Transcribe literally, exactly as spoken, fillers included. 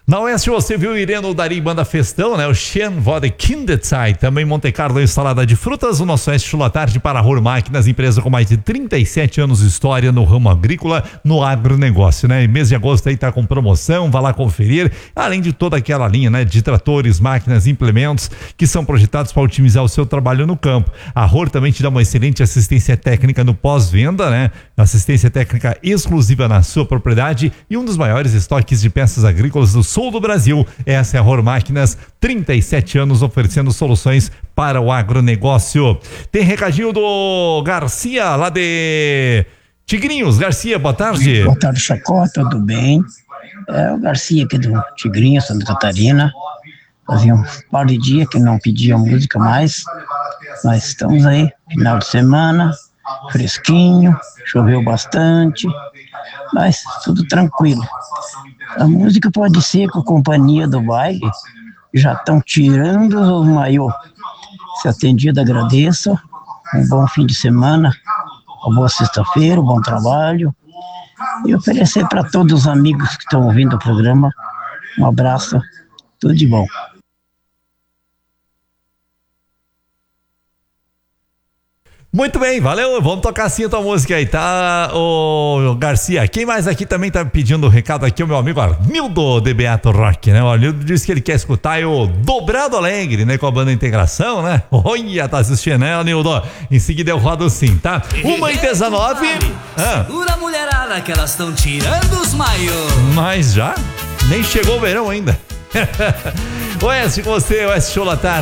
Na Oeste você viu Ireno Dari Banda Festão, né? O Shen Vode Kindezeit, também Monte Carlo Ensalada de Frutas, o Nosso Oeste Chula Tarde para Ror Máquinas, empresa com mais de trinta e sete anos de história no ramo agrícola, no agronegócio, né? E mês de agosto aí tá com promoção, vá lá conferir, além de toda aquela linha, né? De tratores, máquinas, implementos que são projetados para otimizar o seu trabalho no campo. A Ror também te dá uma excelente assistência técnica no pós-venda, né? Assistência técnica exclusiva na sua propriedade e um dos maiores estoques de peças agrícolas do sul do Brasil. Essa é a Ror Máquinas, trinta e sete anos oferecendo soluções para o agronegócio. Tem recadinho do Garcia, lá de Tigrinhos. Garcia, boa tarde. Boa tarde, Chacó, tudo bem? É o Garcia aqui do Tigrinho, Santa Catarina. Fazia um par de dias que não pedia música mais, mas estamos aí, final de semana, fresquinho, choveu bastante, mas tudo tranquilo. A música pode ser com a companhia do baile, já estão tirando o maiô. Se atendido, agradeço. Um bom fim de semana, uma boa sexta-feira, um bom trabalho. E oferecer para todos os amigos que estão ouvindo o programa um abraço, tudo de bom. Muito bem, valeu, vamos tocar assim a tua música aí, tá, ô Garcia? Quem mais aqui também tá pedindo o recado aqui, o meu amigo Arnildo de Beato Rock, né? O Arnildo disse que ele quer escutar o Dobrado Alegre, né? Com a banda Integração, né? Olha, tá assistindo, né, Arnildo? Em seguida eu rodo sim, tá? Uma e dezenove. Ah. Segura a mulherada que elas estão tirando os maiôs. Mas já? Nem chegou o verão ainda. Oeste com você, Oeste Show da Tarde.